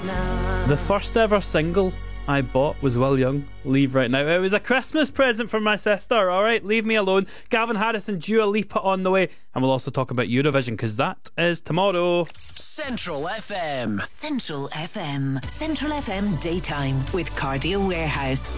The first ever single I bought was Will Young, Leave Right Now. It was a Christmas present from my sister, alright? Leave me alone. Calvin Harris and Dua Lipa on the way. And we'll also talk about Eurovision, because that is tomorrow. Central FM. Central FM. Central FM Daytime with Cardio Warehouse.